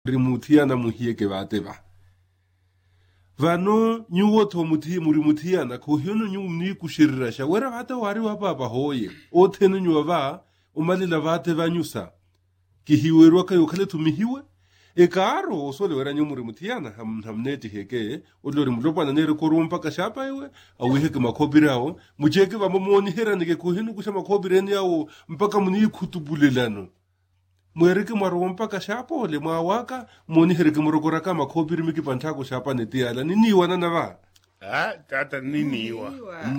Rimutiana muhieke bateba. Vano nyuwo to mutiana ko hyono nyumni kushirira wera bata wari wa baba hoye o tenu nyuwa umalila bate banyusa kihiwerwa kayo kale tumihiwe e karo osole wera nyumuri mutiana hamneti heke odlori mlopana nere korumpa kashapa iwe awiheke makobirao mujeke bamomoni heranike ko hinu kusha makobireni yao mpaka muni kutubulelano mwereke marompa kashapo le mwawaka moni hereke murokora kama kobiri miki pantako shapa netiala nini wana nava tata niwa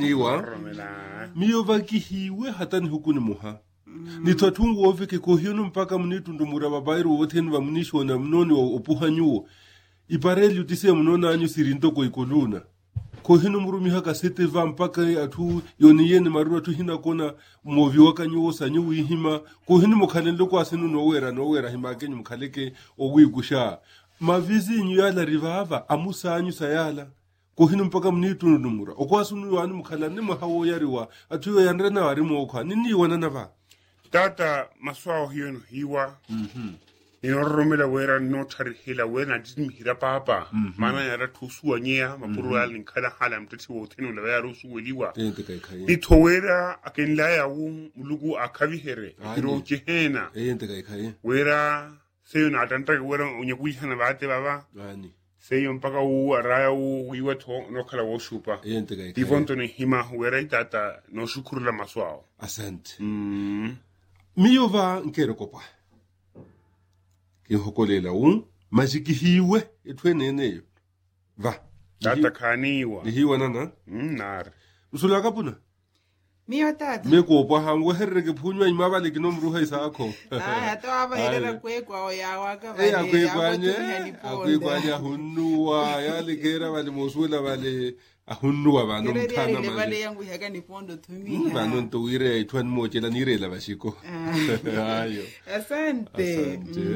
miyo vakihiwe hata ni hukuni muha ni twatungu oveke kohino mpaka munitu ndumura babairu woteni wa munisho na mnoni wa opuha nyuo ipareli utise mnona anyu sirintoko ikoluna kohino murumi haka sete va mpaka atu yoniyene marua tu hina kona movi waka nyuo sa nyuo ihima kohino mukhalelo kwa sinu nowera hima kenyu mukhaleke owi kusha mavizi nyu yala rivava amusa anyu sayala kohino mpaka munitu ndumura okwasunu wani mukhalane mahawo yariwa atu yandrena wari mokha nini wana nava tata maswao hiwa inoromela wera notari hela wena dismihira papa mana yara tusua nyea mapuru al nkala hala mtati woteno la wera rusu weliwa itowera akenlaya mulugu akavihere iro jehena wera seyo na atanta wera unyekuishana bate baba seyo mpaka araya wiwa to nokala woshupa ivonto ni hima wera itata no shukuru la maswao asante miyova nkero kopa kihokolela majikihiwe etweneneyo va tata kaniwa hiwa nana nar usulaka puna miyo tata meko hangu herreke phunywa imabale kinomruha isakho to abaherera kwekwa oyawaka vale akwekwanya hunnuwa yalikera bali mosula bale ahunnuwa bano mthana manje bale yangu yaka nipondo thumi bano ntuwire itwan mochela nirela bashiko hayo asante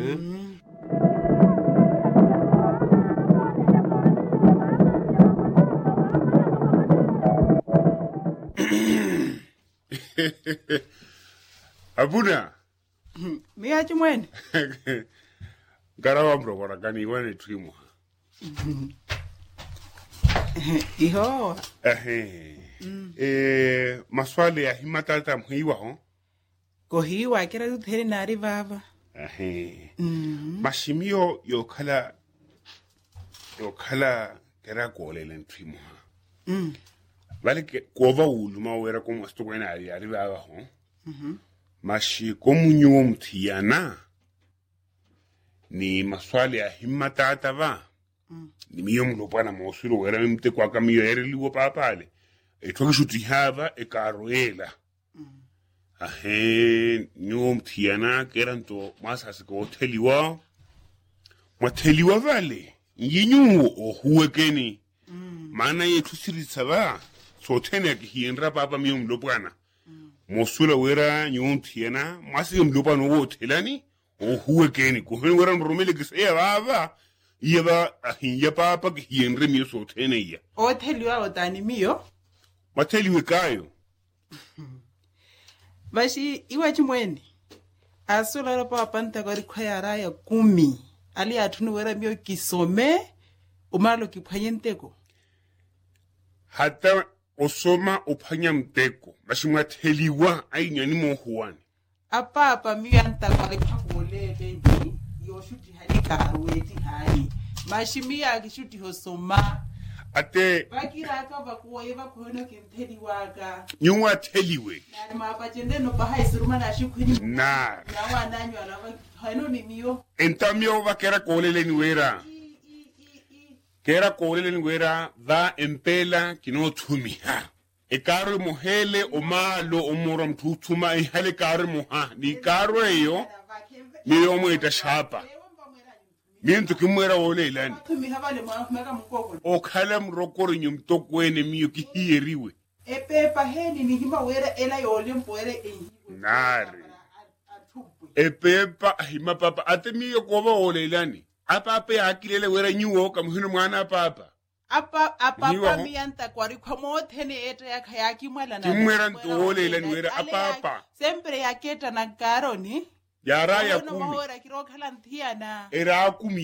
abuna miya chimwene garawa mrokora kani wane trimu iho maswali ya himatata mhiwa ho kohiwa kera tutere nari baba mashimio yokhala kera kolele trimu vale kova uluma wera como esto buena arriba abajo mashi komunyo mthiana ni maswali ya himatata va ni miyo mlopana mosuro wera mte kwa kamiyo ereliwo papale etwakishuti hava ekaroela nyo mthiana keranto masasi ko hoteliwa mateliwa vale yinyuo ohuwekeni mana yetu siritsa va so tene kihienra papa miyo mlopana mosula wera nyontiena masi mlopana wo telani ohuwekeni ko hen wera nromele kisaya baba yeba ahinya papa kihienre miyo so tene ya oteliwa otani miyo mateliwe kayo bashi iwa chimwene asula papa ntakari khayara ya 10 ali athunu wera miyo kisome umalo kiphanyenteko hata osoma uphanya mteko bashimwatheliwa ainyani mohuwani apapa miyanta kwale khakole bengi yoshuti halika weti hali mashimia kishuti hosoma ate bakiraka bakuye bakuno kimtheliwa ka nyuwa theliwe nari mapachende no bahaisiruma na shikhwini na wananywa na hano ni miyo entamyo bakera koleleni wera kera koleleni wera va empela kino thumiha ekaro mohele omalo omoro mthuthuma ihale karo moha ni karo eyo miyo mweta shapa miento kimwera olelani okhala mrokori nyumtokwene miyo kihiyeriwe epepa heni ni hima wera ela yole mpoere ehiwe nari epepa hima papa ate miyo koba olelani apa yakilele wera nyuo kamuhino mwana papa apa miyanta kwari kwa mothene eta yakayaki mwala na kimwera ntole ile nwera apa sempre yaketa na karoni yara ya Ono kumi mahora kiro khala nthiana era kumi